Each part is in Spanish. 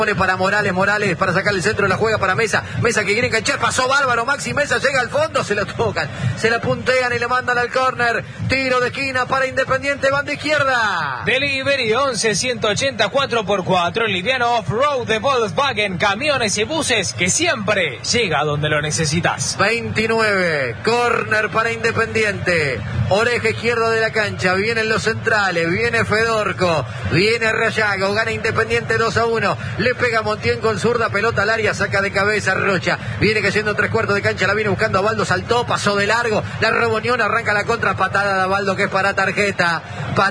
Pone para Morales para sacar el centro, la juega para Mesa que quiere enganchar, pasó bárbaro, Maxi Mesa llega al fondo, se lo tocan, se la puntean y le mandan al córner, tiro de esquina para Independiente, banda izquierda. Delivery 11-180 4x4, liviano off-road de Volkswagen, camiones y buses que siempre llega donde lo necesitas. 29, córner para Independiente, oreja izquierda de la cancha, vienen los centrales, viene Fedorco, viene Rayago, gana Independiente 2-1, le pega Montiel con zurda, pelota al área, saca de cabeza Rocha, viene cayendo 3/4 de cancha, la viene buscando a Baldo, saltó, pasó de largo, la robó Unión, arranca la contra, patada de Baldo que es para tarjeta,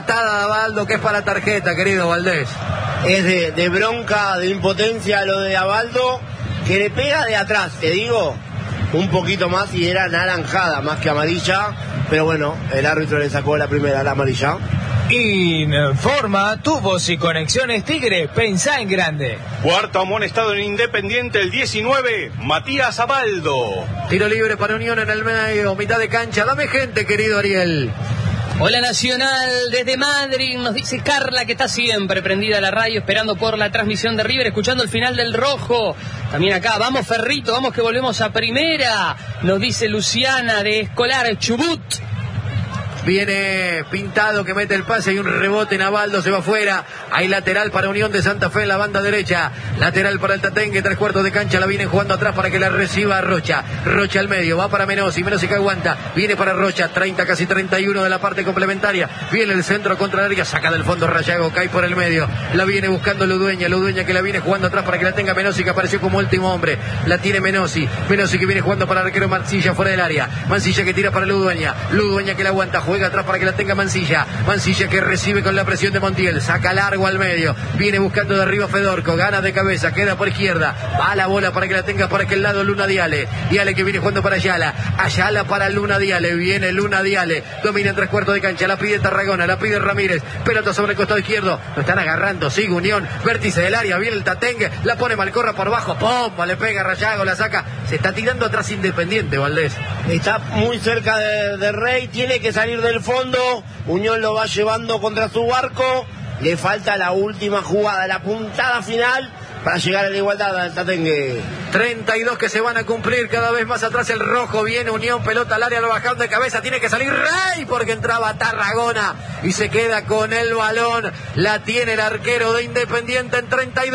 querido Valdés. Es de bronca, de impotencia lo de Abaldo, que le pega de atrás, te digo, un poquito más y era naranjada más que amarilla, pero bueno, el árbitro le sacó la primera, la amarilla. Informa tubos y conexiones Tigre, pensá en grande. Cuarto amonestado en Independiente, el 19, Matías Abaldo. Tiro libre para Unión en el medio, mitad de cancha, dame gente, querido Ariel. Hola Nacional, desde Madrid, nos dice Carla que está siempre prendida a la radio, esperando por la transmisión de River, escuchando el final del Rojo. También acá, vamos Ferrito, vamos que volvemos a primera, nos dice Luciana de Escolar Chubut. Viene Pintado que mete el pase y un rebote en Abaldo, se va afuera. Hay lateral para Unión de Santa Fe en la banda derecha. Lateral para el Tatengue, 3/4 de cancha. La vienen jugando atrás para que la reciba Rocha. Rocha al medio, va para Menosi que aguanta. Viene para Rocha, 30, casi 31 de la parte complementaria. Viene el centro contra el área, saca del fondo Rayago, cae por el medio. La viene buscando Ludueña que la viene jugando atrás para que la tenga Menosi, que apareció como último hombre. La tiene Menosi que viene jugando para el arquero Mancilla fuera del área. Mancilla que tira para Ludueña que la aguanta. Juega atrás para que la tenga Mancilla que recibe con la presión de Montiel, saca largo al medio, viene buscando de arriba Fedorco, gana de cabeza, queda por izquierda, va la bola para que la tenga por aquel lado Luna Diale que viene jugando para Ayala para Luna Diale, viene Luna Diale, domina en 3/4 de cancha, la pide Tarragona, la pide Ramírez, pelota sobre el costado izquierdo, lo están agarrando, sigue Unión, vértice del área, viene el Tatengue, la pone Malcorra por abajo, ¡pum! Le pega Rayago, la saca, se está tirando atrás Independiente, Valdés. Está muy cerca de Rey, tiene que salir del fondo, Unión lo va llevando contra su barco, le falta la última jugada, la puntada final para llegar a la igualdad al Tatengue. 32 que se van a cumplir, cada vez más atrás el Rojo, viene Unión, pelota al área, lo bajando de cabeza, tiene que salir Rey porque entraba Tarragona y se queda con el balón, la tiene el arquero de Independiente en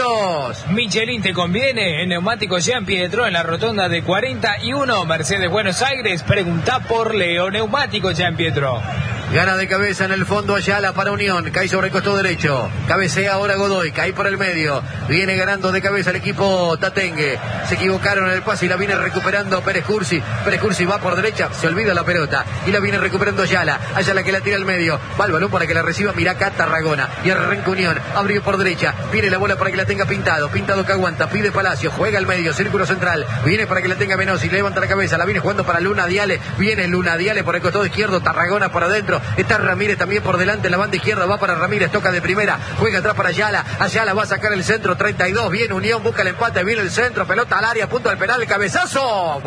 32. Michelin te conviene, en Neumáticos Jean Pietro en la rotonda de 41, Mercedes Buenos Aires, pregunta por Leo, Neumáticos Jean Pietro. Gana de cabeza en el fondo Ayala para Unión, cae sobre el costado derecho, cabecea ahora Godoy, cae por el medio, viene ganando de cabeza el equipo Tatengue, se equivocaron en el pase y la viene recuperando Pérez Cursi va por derecha, se olvida la pelota y la viene recuperando Ayala que la tira al medio, va el balón para que la reciba Miracá Tarragona y arranca Unión, abrió por derecha, viene la bola para que la tenga Pintado que aguanta, pide Palacio, juega al medio, círculo central, viene para que la tenga Menosi, levanta la cabeza, la viene jugando para Luna Diale, viene Luna Diale por el costado izquierdo, Tarragona por adentro, está Ramírez también por delante, la banda izquierda va para Ramírez, toca de primera, juega atrás para Ayala va a sacar el centro, 32, viene Unión, busca el empate, viene el centro, pelota al área, punto del penal, el cabezazo,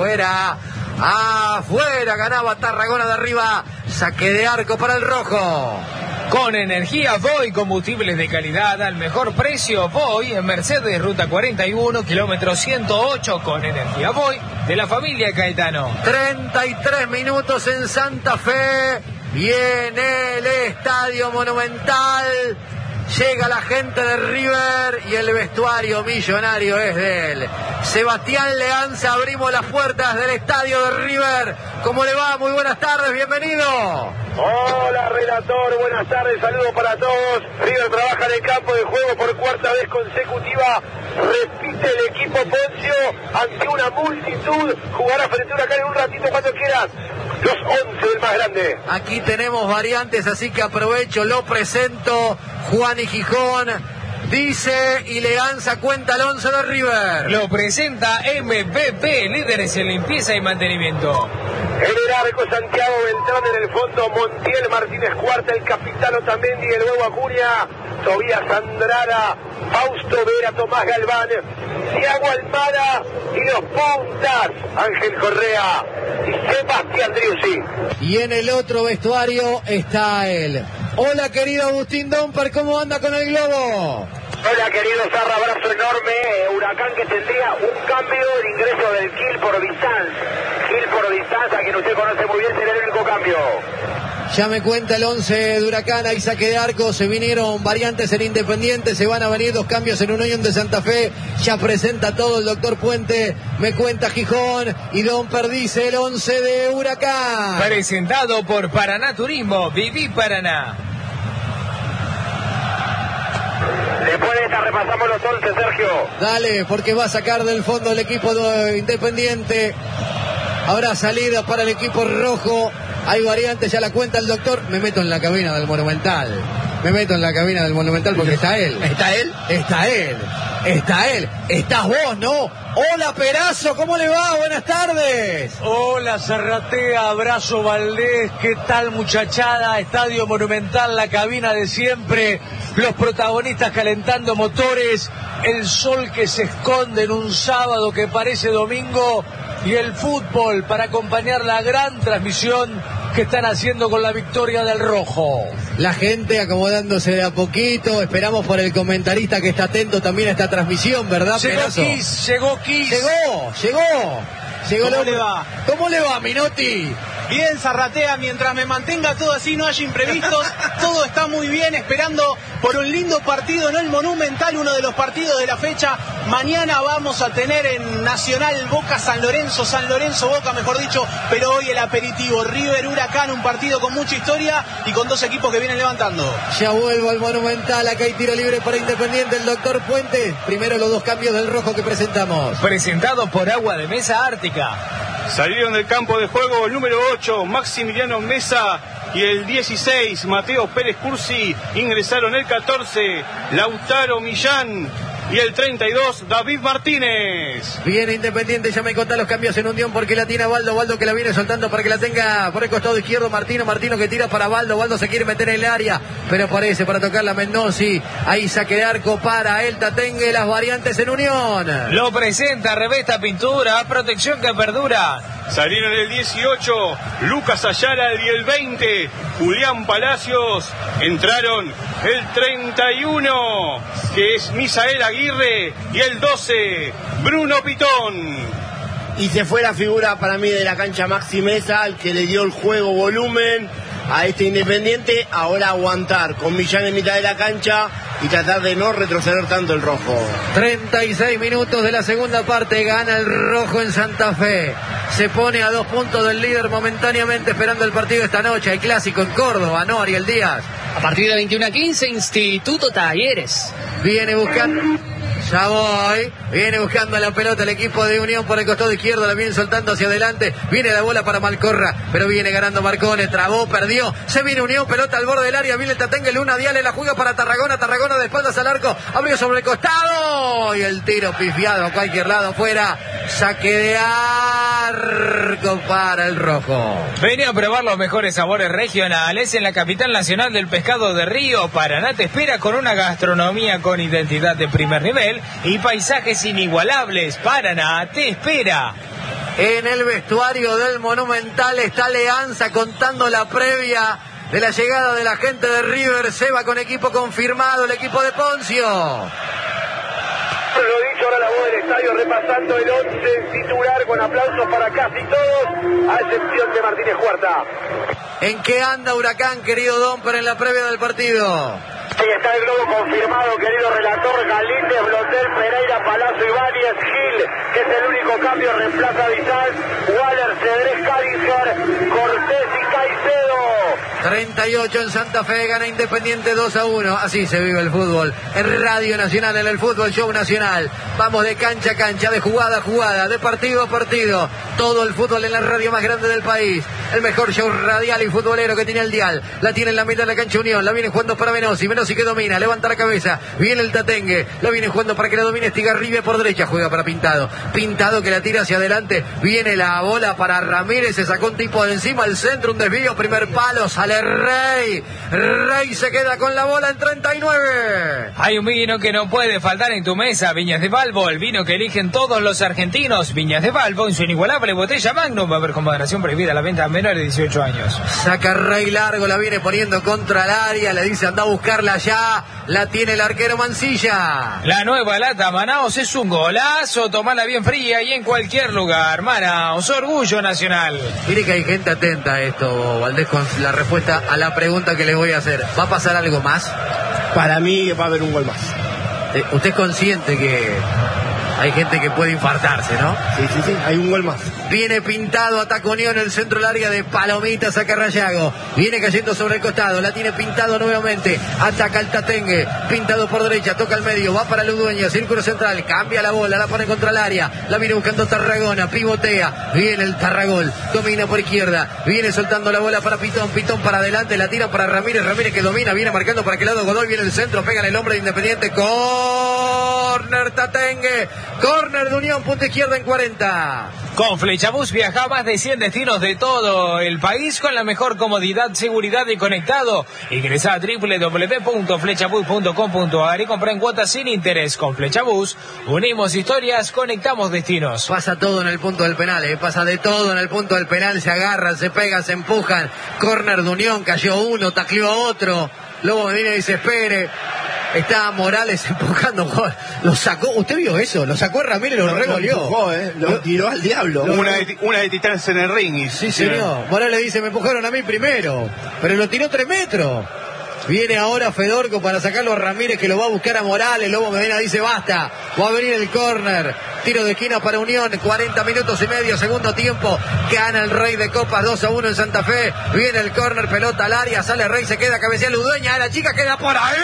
afuera, ganaba Tarragona de arriba, saque de arco para el Rojo. Con energía Voy, combustibles de calidad al mejor precio. Voy en Mercedes, ruta 41, kilómetro 108, con energía Voy de la familia Caetano. 33 minutos en Santa Fe, viene el Estadio Monumental, llega la gente de River y el vestuario millonario es de él. Sebastián Leanza, abrimos las puertas del estadio de River. ¿Cómo le va? Muy buenas tardes, bienvenido. Hola relator, buenas tardes, saludos para todos. River trabaja en el campo de juego por cuarta vez consecutiva. Repite el equipo Poncio ante una multitud. Jugará frente a Huracán en un ratito cuando quieran. Los 11 del más grande. Aquí tenemos variantes, así que aprovecho, lo presento. Juan y Gijón dice y Leanza cuenta el 11 de River. Lo presenta MVP, líderes en limpieza y mantenimiento. En el arco Santiago Beltrán, en el fondo Montiel, Martínez Cuarta, el capitán Otamendi, el nuevo Acuña, Tobías Andrada, Fausto Vera, Tomás Galván, Thiago Almada y los puntas, Ángel Correa y Sebastián Driussi. Y en el otro vestuario está él. Hola querido Agustín Domper, ¿cómo anda con el globo? Hola querido Zarra, abrazo enorme. Huracán que tendría un cambio, el ingreso del Gil por Bizanz. Gil por Bizanz, a quien usted conoce muy bien, será el único cambio. Ya me cuenta el 11 de Huracán, hay saque de arco, se vinieron variantes en Independiente, se van a venir 2 cambios en Unión de Santa Fe, ya presenta todo el doctor Puente, me cuenta Gijón y Don Perdice el 11 de Huracán. Presentado por Paraná Turismo, Viví Paraná. Después de esta repasamos los 11, Sergio. Dale, porque va a sacar del fondo el equipo de Independiente, habrá salida para el equipo rojo. Hay variantes, ya la cuenta el doctor. Me meto en la cabina del Monumental. Porque está él. ¿Está él? Está él. Estás vos, ¿no? Hola, Perazo, ¿cómo le va? Buenas tardes. Hola, Serratea, abrazo Valdés. ¿Qué tal, muchachada? Estadio Monumental, la cabina de siempre. Los protagonistas calentando motores. El sol que se esconde en un sábado que parece domingo. Y el fútbol para acompañar la gran transmisión que están haciendo con la victoria del Rojo. La gente acomodándose de a poquito. Esperamos por el comentarista que está atento también a esta transmisión, ¿verdad, Perazo? Llegó Kiss. Llegó. ¿Cómo le va? ¿Cómo le va, Minotti? Bien, Zarratea, mientras me mantenga todo así, no haya imprevistos, todo está muy bien, esperando por un lindo partido en el Monumental, uno de los partidos de la fecha. Mañana vamos a tener en Nacional Boca San Lorenzo Boca, mejor dicho, pero hoy el aperitivo River Huracán, un partido con mucha historia y con 2 equipos que vienen levantando. Ya vuelvo al Monumental, acá hay tiro libre para Independiente, el doctor Puente. Primero los 2 cambios del Rojo que presentamos. Presentado por Agua de Mesa Ártica. Salieron del campo de juego el número 8, Maximiliano Mesa, y el 16, Mateo Pérez Cursi. Ingresaron el 14, Lautaro Millán, y el 32, David Martínez. Viene Independiente, ya me contá los cambios en Unión porque la tiene Baldo que la viene soltando para que la tenga por el costado izquierdo Martino que tira para Baldo se quiere meter en el área, pero aparece para tocarla Mendozi. Ahí saque de arco para el Tatengue, las variantes en Unión. Lo presenta Revesta Pintura, protección que perdura. Salieron el 18, Lucas Ayala, y el 20, Julián Palacios. Entraron el 31, que es Misael Aguirre, y el 12, Bruno Pitón. Y se fue la figura para mí de la cancha Maxi Mesa, al que le dio el juego volumen a este Independiente. Ahora aguantar con Millán en mitad de la cancha y tratar de no retroceder tanto el Rojo. 36 minutos de la segunda parte, gana el Rojo en Santa Fe. Se pone a 2 puntos del líder momentáneamente, esperando el partido esta noche. Hay clásico en Córdoba, ¿no, Ariel Díaz? A partir de 21:15, Instituto Talleres. Viene buscando... Viene buscando la pelota el equipo de Unión por el costado izquierdo, la viene soltando hacia adelante, viene la bola para Malcorra, pero viene ganando Marcone, trabó, perdió, se viene Unión, pelota al borde del área, viene el Tatengue, Luna Diale, la juega para Tarragona de espaldas al arco, abrió sobre el costado, y el tiro pifiado a cualquier lado, fuera, saque de arco para el Rojo. Venía a probar los mejores sabores regionales en la capital nacional del pescado de Río. Paraná te espera con una gastronomía con identidad de primer nivel y paisajes inigualables. Paraná te espera. En el vestuario del Monumental está Alianza contando la previa de la llegada de la gente de River. Se va con equipo confirmado el equipo de Poncio. Lo dicho, ahora la voz del estadio repasando el 11 titular con aplausos para casi todos, a excepción de Martínez Huerta. ¿En qué anda Huracán, querido Domper, en la previa del partido? Sí, está el globo confirmado, querido relator. Galíndez, Blotel, Pereira, Palazzo, Ibáñez, Gil, que es el único cambio, reemplaza a Bizanz, Waller, Cedrés, Caringer, Cortés y Caicedo. 38 en Santa Fe, gana Independiente 2-1. Así se vive el fútbol. En Radio Nacional, en el Fútbol Show Nacional. Vamos de cancha a cancha, de jugada a jugada, de partido a partido. Todo el fútbol en la radio más grande del país. El mejor show radial y futbolero que tiene el dial. La tiene en la mitad de la cancha Unión. La viene jugando para Menozzi que domina, levanta la cabeza. Viene el Tatengue. La viene jugando para que la domine Estigarribia por derecha. Juega para Pintado. Pintado que la tira hacia adelante. Viene la bola para Ramírez. Se sacó un tipo de encima. Al centro, un desvío. Primer palo. Sale Rey. Rey se queda con la bola en 39. Hay un vino que no puede faltar en tu mesa. Viñas de Balbo. El vino que eligen todos los argentinos. Viñas de Balbo en su inigualable botella Magnum. Va a haber con moderación prohibida la venta a menores de 18 años. Saca Rey largo. La viene poniendo contra el área. Le dice anda a buscarla abrirla ya. La tiene el arquero Mancilla. La nueva lata Manaos es un golazo. Tomala bien fría y en cualquier lugar. Manaos, orgullo nacional. Mire que hay gente atenta a esto, Valdés, con la respuesta a la pregunta que le voy a hacer. ¿Va a pasar algo más? Para mí va a haber un gol más. Usted es consciente que hay gente que puede infartarse, ¿no? Sí, hay un gol más. Viene Pintado, ataca Unión en el centro del área de Palomita, saca Rayago. Viene cayendo sobre el costado, la tiene Pintado nuevamente. Ataca el Tatengue, Pintado por derecha, toca al medio, va para Ludueña, círculo central, cambia la bola, la pone contra el área. La viene buscando Tarragona, pivotea. Viene el Tarragol, domina por izquierda. Viene soltando la bola para Pitón, Pitón para adelante, la tira para Ramírez, Ramírez que domina, viene marcando para aquel lado Godoy, viene el centro, pega en el hombre de Independiente. Córner Tatengue. Córner de Unión, punta izquierda en 40. Con Flechabús viaja a más de 100 destinos de todo el país con la mejor comodidad, seguridad y conectado. Ingresa a www.flechabús.com.ar y compra en cuotas sin interés. Con Flechabús unimos historias, conectamos destinos. Pasa todo en el punto del penal, pasa de todo en el punto del penal. Se agarran, se pegan, se empujan. Córner de Unión, cayó uno, tacleó a otro. Lobo Medina dice espere. Está Morales empujando, lo sacó, ¿usted vio eso? Lo sacó Ramírez, lo regoleó. Lo tiró al diablo. Una de Titanes en el ring. Sí, señor. Morales dice, me empujaron a mí primero, pero lo tiró 3 metros. Viene ahora Fedorco para sacarlo a Ramírez, que lo va a buscar a Morales. Lobo Medina dice, basta, va a venir el córner. Tiro de esquina para Unión, 40 minutos y medio, segundo tiempo. Gana el Rey de Copas, 2-1 en Santa Fe. Viene el córner, pelota al área, sale Rey, se queda, cabecea Ludueña, la chica queda por ahí.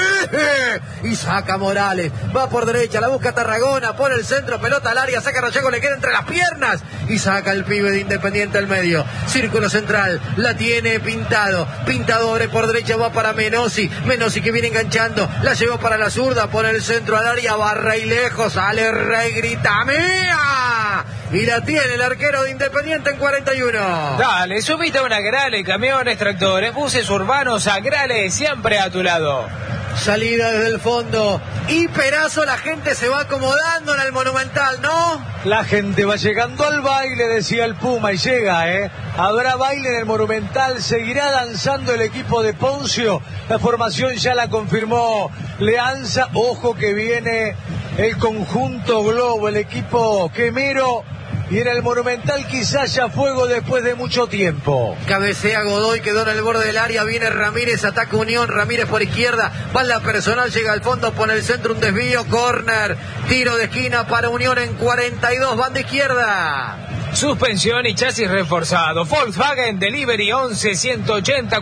Y saca Morales, va por derecha, la busca Tarragona, pone el centro, pelota al área, saca Rayago, le queda entre las piernas. Y saca el pibe de Independiente al medio. Círculo central, la tiene Pintado. Pintado abre por derecha, va para Menossi. Menossi que viene enganchando, la llevó para la zurda, pone el centro al área, va Rey lejos, sale Rey, grita ¡mía! Y la tiene el arquero de Independiente en 41. Dale, subite a una Grale, camiones, tractores, buses urbanos, a Grale, siempre a tu lado. Salida desde el fondo. Y Perazo, la gente se va acomodando en el Monumental, ¿no? La gente va llegando al baile, decía el Puma, y llega, Habrá baile en el Monumental, seguirá danzando el equipo de Poncio. La formación ya la confirmó Leanza. Ojo que viene el conjunto Globo, el equipo quemero. Y en el Monumental quizás ya fuego después de mucho tiempo. Cabecea Godoy, quedó en el borde del área, viene Ramírez, ataca Unión, Ramírez por izquierda, va en la personal, llega al fondo, pone el centro, un desvío, córner, tiro de esquina para Unión en 42, banda izquierda. Suspensión y chasis reforzado. Volkswagen Delivery 11-180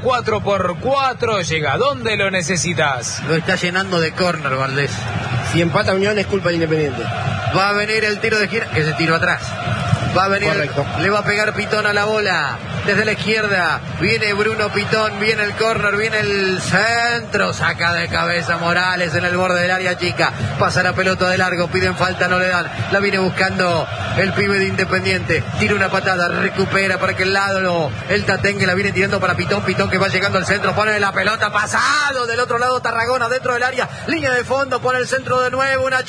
4x4. Llega donde lo necesitas. Lo está llenando de córner, Valdés. Si empata Unión es culpa de Independiente. Va a venir el tiro de esquina, que se tiró atrás. Va a venir, correcto. Le va a pegar Pitón a la bola. Desde la izquierda viene Bruno Pitón, viene el córner, viene el centro, saca de cabeza Morales en el borde del área chica, pasa la pelota de largo, piden falta, no le dan, la viene buscando el pibe de Independiente, tira una patada, recupera para aquel lado, el Tatengue la viene tirando para Pitón, Pitón que va llegando al centro, pone la pelota, pasado, del otro lado Tarragona, dentro del área, línea de fondo, pone el centro de nuevo, una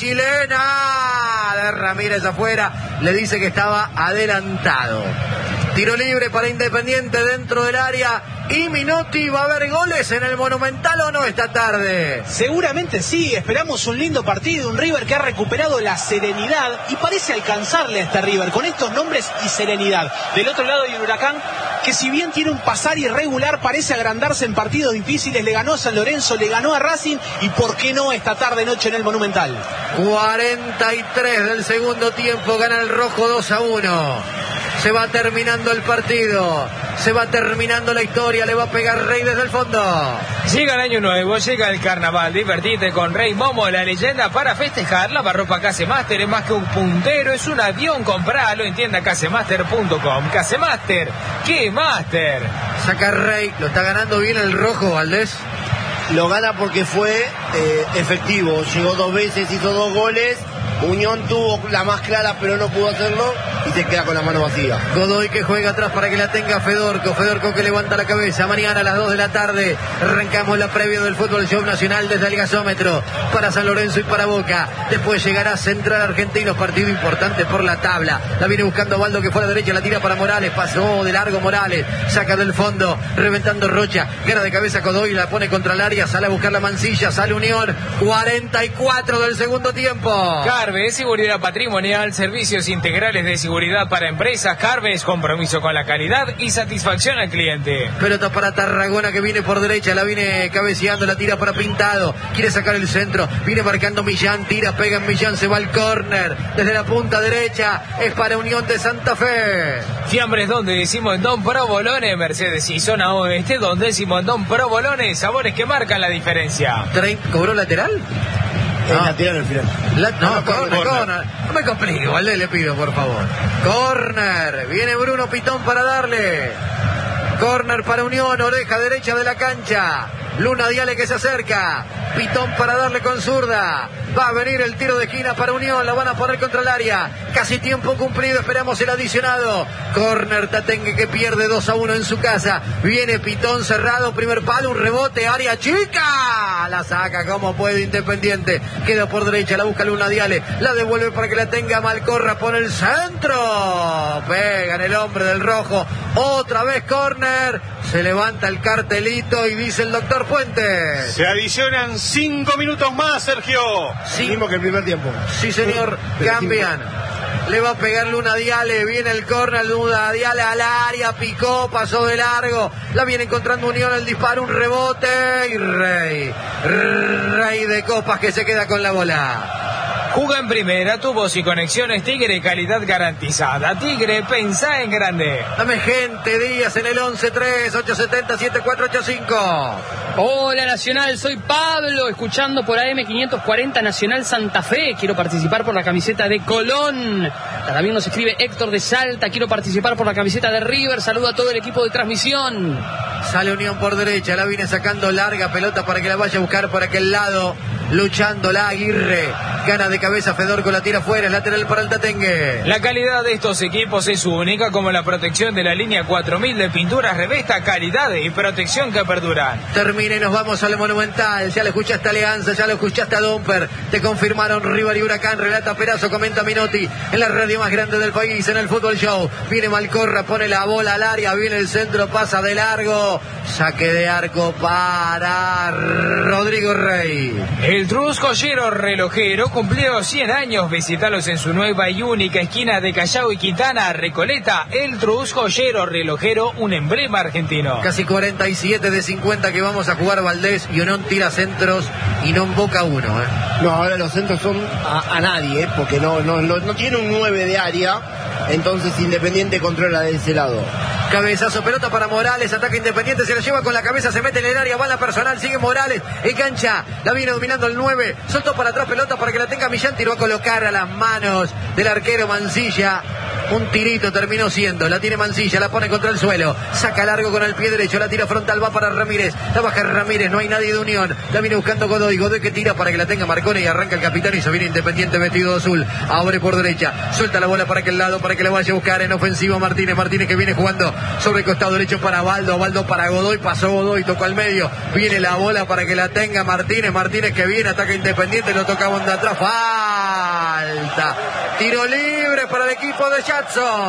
chilena de Ramírez afuera, le dice que estaba adelantado. Tiro libre para Independiente dentro del área. Y Minotti, ¿va a haber goles en el Monumental o no esta tarde? Seguramente sí, esperamos un lindo partido, un River que ha recuperado la serenidad y parece alcanzarle a este River con estos nombres y serenidad. Del otro lado hay un Huracán que si bien tiene un pasar irregular parece agrandarse en partidos difíciles, le ganó a San Lorenzo, le ganó a Racing y por qué no esta tarde noche en el Monumental. 43 del segundo tiempo, gana el rojo 2-1. Se va terminando el partido, se va terminando la historia, le va a pegar Rey desde el fondo. Llega el año nuevo, llega el carnaval, divertite con Rey Momo, la leyenda para festejar. Lavarropa Casemaster es más que un puntero, es un avión, compralo en tienda casemaster.com. Casemaster, ¿qué Master? Saca Rey, lo está ganando bien el rojo, Valdés. Lo gana porque fue efectivo, llegó 2 veces, hizo 2 goles Unión tuvo la más clara pero no pudo hacerlo y se queda con la mano vacía. Godoy que juega atrás para que la tenga Fedorco. Fedorco que levanta la cabeza. Mañana a las 2 de la tarde arrancamos la previa del Fútbol Show Nacional desde el gasómetro para San Lorenzo y para Boca. Después llegará Central Argentinos, partido importante por la tabla. La viene buscando Baldo que fue a la derecha, la tira para Morales. Pasó de largo Morales. Saca del fondo, reventando Rocha. Gana de cabeza Godoy, la pone contra el área. Sale a buscar la Mansilla. Sale Unión. 44 del segundo tiempo. Carves, seguridad patrimonial, servicios integrales de seguridad para empresas. Carves, compromiso con la calidad y satisfacción al cliente. Pelota para Tarragona que viene por derecha, la viene cabeceando, la tira para Pintado. Quiere sacar el centro, viene marcando Millán, tira, pega en Millán, se va al córner. Desde la punta derecha, es para Unión de Santa Fe. Fiambres donde decimos Don Provolone, Mercedes y zona oeste, donde decimos Don Provolone, sabores que marcan la diferencia. ¿Cobró lateral? Lateral al final. Corner. No me complique, Valdés, le pido, por favor. Corner. Viene Bruno Pitón para darle. Corner para Unión, oreja derecha de la cancha. Luna Diale que se acerca. Pitón para darle con zurda. Va a venir el tiro de esquina para Unión. La van a poner contra el área. Casi tiempo cumplido. Esperamos el adicionado. Corner Tatengue que pierde 2-1 en su casa. Viene Pitón cerrado. Primer palo. Un rebote. Área chica. La saca como puede Independiente. Queda por derecha. La busca Luna Diale. La devuelve para que la tenga Malcorra por el centro. Pega en el hombre del rojo. Otra vez corner. Se levanta el cartelito y dice el doctor Fuentes. Se adicionan 5 minutos más, Sergio. Sí. Mismo que el primer tiempo. Sí, señor. Cambian. Le va a pegar Luna Diale. Viene el córner. Luna Diale al área. Picó. Pasó de largo. La viene encontrando Unión. El disparo. Un rebote. Y Rey de Copas que se queda con la bola. Juga en primera, tubos y conexiones Tigre, calidad garantizada. Tigre, pensá en grande. Dame gente, Díaz en el 11-3-870-7485. Hola Nacional, soy Pablo, escuchando por AM 540 Nacional Santa Fe. Quiero participar por la camiseta de Colón. También nos escribe Héctor de Salta, quiero participar por la camiseta de River. Saludo a todo el equipo de transmisión. Sale Unión por derecha, la viene sacando larga pelota para que la vaya a buscar por aquel lado. Luchando la Aguirre. Gana de cabeza Fedorco, la tira fuera, lateral para el Tatengue. La calidad de estos equipos es única, como la protección de la línea 4000 de pinturas Revesta, calidad y protección que perduran. Termina y nos vamos al Monumental. Ya lo escuchaste a Alianza, ya lo escuchaste a Domper. Te confirmaron River y Huracán. Relata Perazo, comenta Minotti en la radio más grande del país, en el Fútbol Show. Viene Malcorra, pone la bola al área, viene el centro, pasa de largo. Saque de arco para Rodrigo Rey. El Trus Joyero Relojero cumplió 100 años. Visítalos en su nueva y única esquina de Callao y Quintana, Recoleta. El Trus Joyero Relojero, un emblema argentino. Casi 47 de 50 que vamos a jugar Valdés. Y Unión tira centros y no emboca uno. No, ahora los centros son a nadie, porque no tiene un 9 de área. Entonces Independiente controla de ese lado. Cabezazo, pelota para Morales, ataque Independiente, se la lleva con la cabeza, se mete en el área, va la personal, sigue Morales, engancha, la viene dominando el 9, soltó para atrás pelota para que la tenga Millán, tiró a colocar a las manos del arquero Mansilla. Un tirito terminó siendo, la tiene Mansilla, la pone contra el suelo, saca largo con el pie derecho, la tira frontal, va para Ramírez, la baja Ramírez, no hay nadie de Unión, la viene buscando Godoy que tira para que la tenga Marcone y arranca el capitán y se viene Independiente vestido de azul, abre por derecha, suelta la bola para aquel lado, para que la vaya a buscar en ofensivo Martínez que viene jugando sobre el costado derecho para Baldo para Godoy, pasó Godoy, tocó al medio, viene la bola para que la tenga Martínez que viene, ataca Independiente, lo toca de atrás, falta, tiro libre para el equipo de Jackson.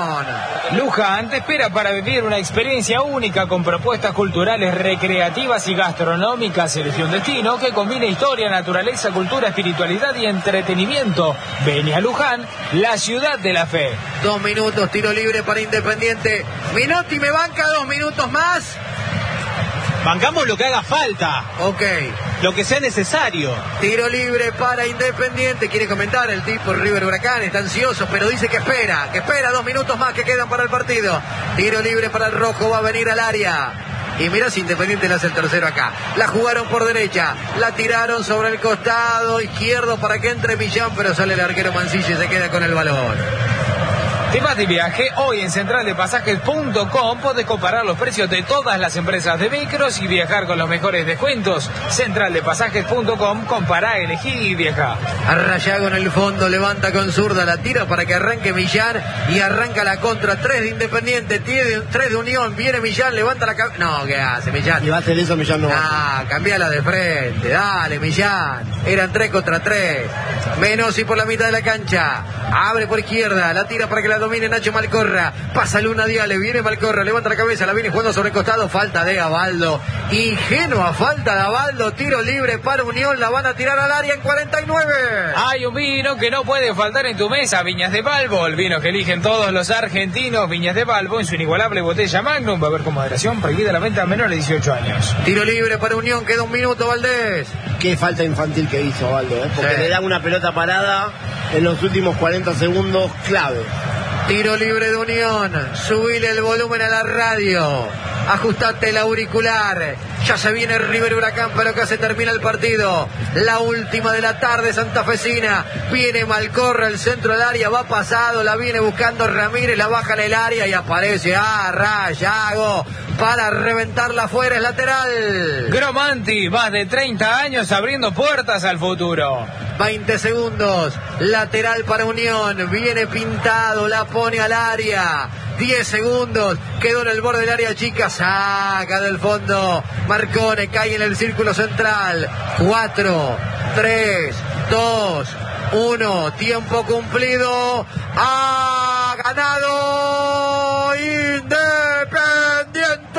Luján te espera para vivir una experiencia única con propuestas culturales, recreativas y gastronómicas. Elige un destino que combine historia, naturaleza, cultura, espiritualidad y entretenimiento. Ven a Luján, la ciudad de la fe. 2 minutos, tiro libre para Independiente. Minotti me banca 2 minutos más. Bancamos lo que haga falta. Ok. Lo que sea necesario. Tiro libre para Independiente. Quiere comentar el tipo River Huracán. Está ansioso, pero dice que espera 2 minutos más que quedan para el partido. Tiro libre para el rojo. Va a venir al área. Y mirá si Independiente le hace el tercero acá. La jugaron por derecha. La tiraron sobre el costado izquierdo para que entre Millán, pero sale el arquero Mansilla y se queda con el balón. Te vas de viaje, hoy en centraldepasajes.com podés comparar los precios de todas las empresas de micros y viajar con los mejores descuentos. Centraldepasajes.com, compará, elegí y viaja. Arrayago en el fondo, levanta con zurda, la tira para que arranque Millán y arranca la contra. 3 de Independiente, 3 de Unión, viene Millán, levanta la cabeza. No, ¿qué hace Millán? Y va a hacer eso Millán, no va. Ah, cambiala de frente, dale Millán. Eran 3 contra 3. Menossi por la mitad de la cancha. Abre por izquierda, la tira para que la domine Nacho Malcorra. Pasa Luna Diale, viene Malcorra, levanta la cabeza, la viene jugando sobre el costado. Falta de Abaldo. Ingenua falta de Abaldo. Tiro libre para Unión, la van a tirar al área en 49. Hay un vino que no puede faltar en tu mesa, Viñas de Balbo. El vino que eligen todos los argentinos. Viñas de Balbo en su inigualable botella Magnum. Va a haber con moderación, prohibida la venta a menores de 18 años. Tiro libre para Unión, queda 1 minuto, Valdés. Qué falta infantil que hizo Abaldo, porque le dan una pelota parada en los últimos 40 segundos clave. Tiro libre de Unión. Subile el volumen a la radio. Ajustate el auricular. Ya se viene River Huracán, pero casi termina el partido. La última de la tarde santafesina. Viene Malcorra, el centro del área, va pasado, la viene buscando Ramírez, la baja en el área y aparece Arrayago para reventarla afuera, es lateral. Gromanti, más de 30 años abriendo puertas al futuro. 20 segundos, lateral para Unión, viene Pintado, la pone al área. 10 segundos, quedó en el borde del área chica, saca del fondo. Marcone cae en el círculo central. 4, 3, 2, 1, tiempo cumplido. Ha ganado Independiente.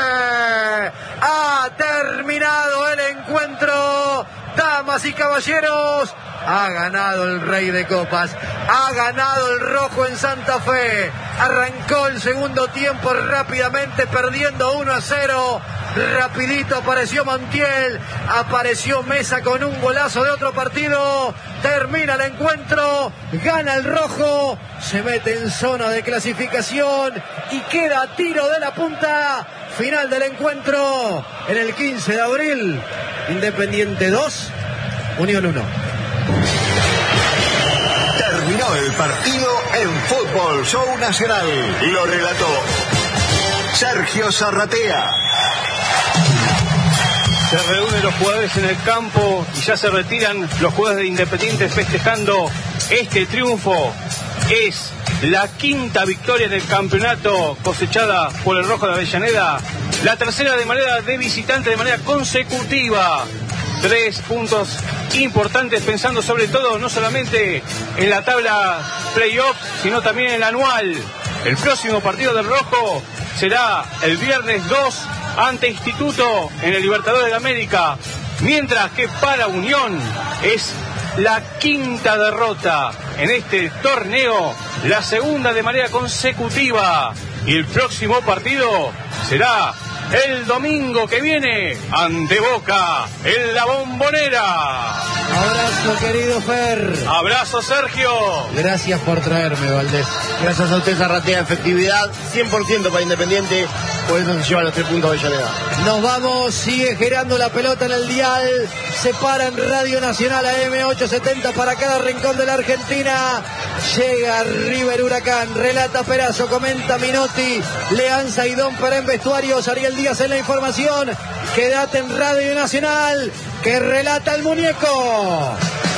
Ha terminado el encuentro. Damas y caballeros, ha ganado el Rey de Copas, ha ganado el rojo en Santa Fe. Arrancó el segundo tiempo rápidamente, perdiendo 1-0. Rapidito apareció Montiel, apareció Mesa con un golazo de otro partido. Termina el encuentro, gana el rojo, se mete en zona de clasificación y queda a tiro de la punta. Final del encuentro en el 15 de abril. Independiente 2, Unión 1. Terminó el partido en Fútbol Show Nacional. Lo relató Sergio Zarratea. Se reúnen los jugadores en el campo y ya se retiran los jugadores de Independiente festejando este triunfo. Es la 5ª victoria en el campeonato cosechada por el Rojo de Avellaneda. La 3ª de visitante de manera consecutiva. 3 puntos importantes, pensando sobre todo no solamente en la tabla playoff, sino también en la anual. El próximo partido del Rojo será el viernes 2 ante Instituto en el Libertadores de América, mientras que para Unión es la 5ª derrota en este torneo, la 2ª de manera consecutiva, y el próximo partido será el domingo que viene ante Boca en la Bombonera. Abrazo, querido Fer. Abrazo, Sergio. Gracias por traerme, Valdés. Gracias a usted, Zarratea. Efectividad 100% para Independiente, por eso se llevan los 3 puntos de Avellaneda. Nos vamos, sigue girando la pelota en el dial. Se para en Radio Nacional AM870 para cada rincón de la Argentina. Llega River Huracán, relata Perazo, comenta Minotti, Leanza y Don Perén vestuarios, Ariel Díaz en la información. Quédate en Radio Nacional, que relata el muñeco.